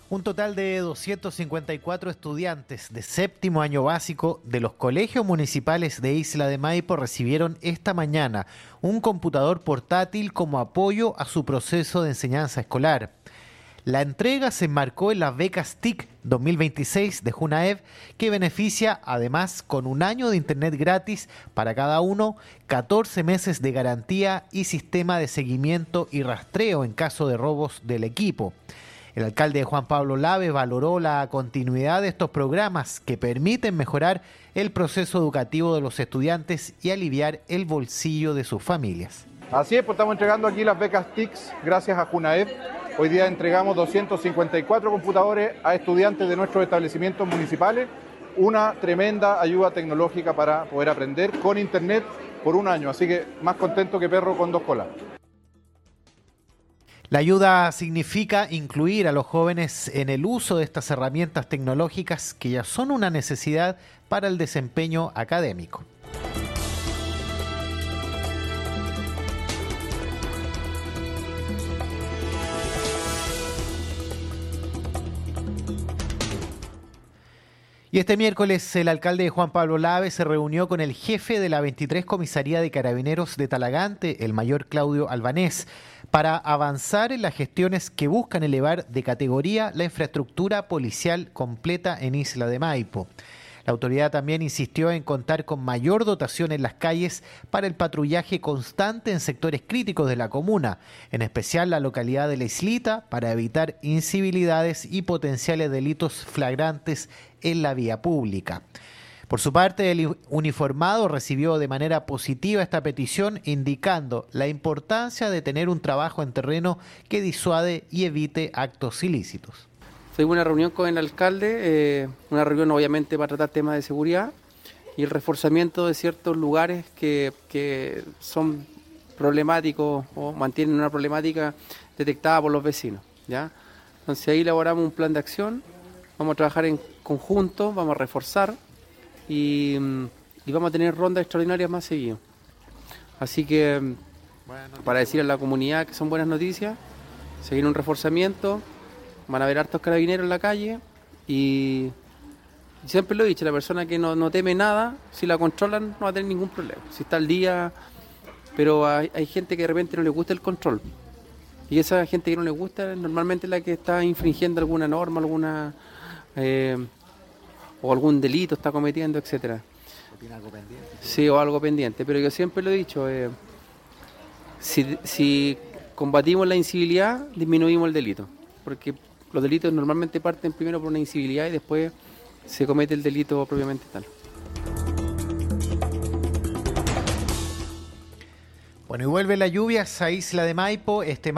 Un total de 254 estudiantes de séptimo año básico de los colegios municipales de Isla de Maipo recibieron esta mañana un computador portátil como apoyo a su proceso de enseñanza escolar. La entrega se enmarcó en las becas TIC 2026 de Junaev, que beneficia además con un año de internet gratis para cada uno, 14 meses de garantía y sistema de seguimiento y rastreo en caso de robos del equipo. El alcalde Juan Pablo Lave valoró la continuidad de estos programas que permiten mejorar el proceso educativo de los estudiantes y aliviar el bolsillo de sus familias. Así es, pues estamos entregando aquí las becas TICS gracias a Junaev. Hoy día entregamos 254 computadores a estudiantes de nuestros establecimientos municipales. Una tremenda ayuda tecnológica para poder aprender con internet por un año. Así que más contento que perro con dos colas. La ayuda significa incluir a los jóvenes en el uso de estas herramientas tecnológicas que ya son una necesidad para el desempeño académico. Y este miércoles el alcalde Juan Pablo Lave se reunió con el jefe de la 23 Comisaría de Carabineros de Talagante, el mayor Claudio Albanés, para avanzar en las gestiones que buscan elevar de categoría la infraestructura policial completa en Isla de Maipo. La autoridad también insistió en contar con mayor dotación en las calles para el patrullaje constante en sectores críticos de la comuna, en especial la localidad de La Islita, para evitar incivilidades y potenciales delitos flagrantes en la vía pública. Por su parte, el uniformado recibió de manera positiva esta petición, indicando la importancia de tener un trabajo en terreno que disuade y evite actos ilícitos. Tuvimos una reunión con el alcalde, una reunión obviamente para tratar temas de seguridad y el reforzamiento de ciertos lugares que son problemáticos o mantienen una problemática detectada por los vecinos, ¿ya? Entonces ahí elaboramos un plan de acción, vamos a trabajar en conjunto, vamos a reforzar y vamos a tener rondas extraordinarias más seguido. Así que para decir a la comunidad que son buenas noticias, seguir un reforzamiento. Van a haber hartos carabineros en la calle y siempre lo he dicho, la persona que no teme nada, si la controlan no va a tener ningún problema. Si está al día, pero hay gente que de repente no le gusta el control. Y esa gente que no le gusta normalmente es la que está infringiendo alguna norma, o algún delito está cometiendo, etcétera. ¿O tiene algo pendiente? Sí, o algo pendiente, pero yo siempre lo he dicho, si combatimos la incivilidad, disminuimos el delito, porque los delitos normalmente parten primero por una incivilidad y después se comete el delito propiamente tal. Bueno, y vuelve las lluvias a Isla de Maipo este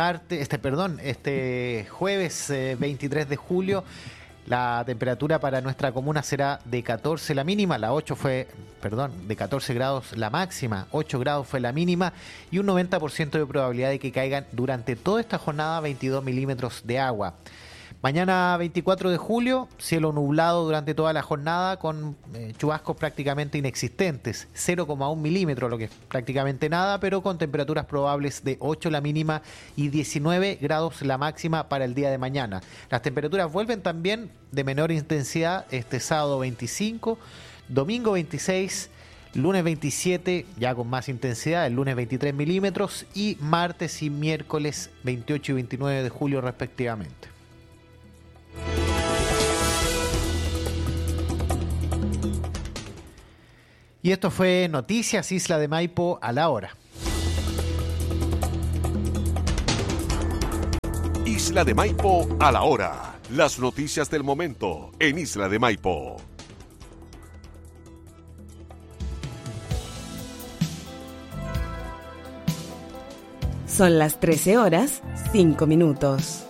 jueves 23 de julio. La temperatura para nuestra comuna será de 14 la mínima, de 14 grados la máxima, 8 grados fue la mínima y un 90% de probabilidad de que caigan durante toda esta jornada 22 milímetros de agua. Mañana 24 de julio, cielo nublado durante toda la jornada con chubascos prácticamente inexistentes, 0,1 milímetro, lo que es prácticamente nada, pero con temperaturas probables de 8 la mínima y 19 grados la máxima para el día de mañana. Las temperaturas vuelven también de menor intensidad este sábado 25, domingo 26, lunes 27 ya con más intensidad, el lunes 23 milímetros y martes y miércoles 28 y 29 de julio respectivamente. Y esto fue Noticias Isla de Maipo a la hora. Isla de Maipo a la hora. Las noticias del momento en Isla de Maipo. Son las 13 horas, 5 minutos.